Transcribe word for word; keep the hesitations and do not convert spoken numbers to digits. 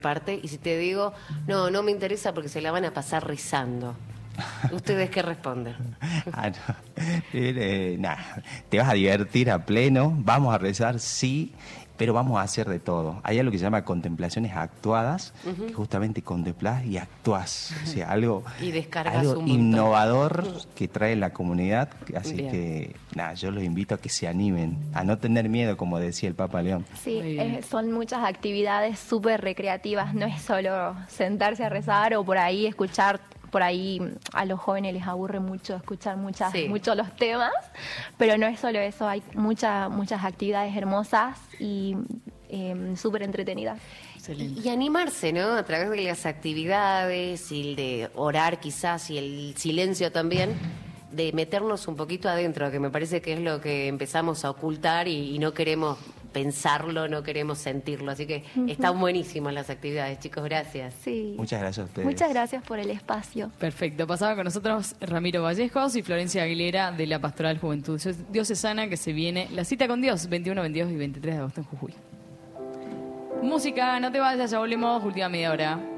parte, y si te digo, no, no me interesa porque se la van a pasar rezando, ¿ustedes qué responden? Ah, no. eh, nah, te vas a divertir a pleno, vamos a rezar, sí, pero vamos a hacer de todo. Hay algo que se llama contemplaciones actuadas, uh-huh. que justamente contemplás y actuás, o sea, algo, y descargas algo un innovador montón. que trae la comunidad, así Bien. que nada, yo los invito a que se animen, a no tener miedo, como decía el Papa León. Sí, eh, son muchas actividades súper recreativas, no es solo sentarse a rezar o por ahí escuchar. Por ahí a los jóvenes les aburre mucho escuchar muchas, sí. mucho los temas, pero no es solo eso, hay muchas muchas actividades hermosas y eh, súper entretenidas. Excelente. Y, y animarse, ¿no? A través de las actividades y el de orar quizás y el silencio también, de meternos un poquito adentro, que me parece que es lo que empezamos a ocultar y, y no queremos pensarlo, no queremos sentirlo. Así que uh-huh. están buenísimas las actividades, chicos, gracias. Sí. Muchas gracias a ustedes. Muchas gracias por el espacio. Perfecto. Pasaba con nosotros Ramiro Vallejos y Florencia Aguilera de la Pastoral Juventud Diocesana, que se viene la cita con Dios, veintiuno, veintidós y veintitrés de agosto en Jujuy. Música, no te vayas, ya volvemos, última media hora.